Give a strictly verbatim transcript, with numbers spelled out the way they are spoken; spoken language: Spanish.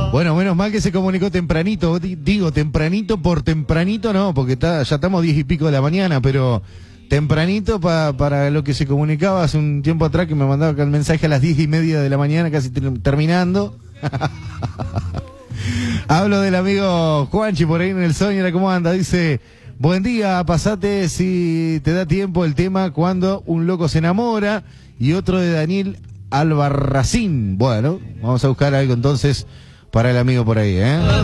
Bueno, menos mal que se comunicó tempranito. Digo, tempranito por tempranito no, porque está, ya estamos diez y pico de la mañana, pero tempranito pa, para lo que se comunicaba hace un tiempo atrás, que me mandaba acá el mensaje a las diez y media de la mañana, casi ter terminando. Hablo del amigo Juanchi por ahí en el Soñera, ¿cómo anda? Dice, buen día, pasate si te da tiempo el tema Cuando un loco se enamora, y otro de Daniel Albarracín. Bueno, vamos a buscar algo entonces para el amigo por ahí, ¿eh?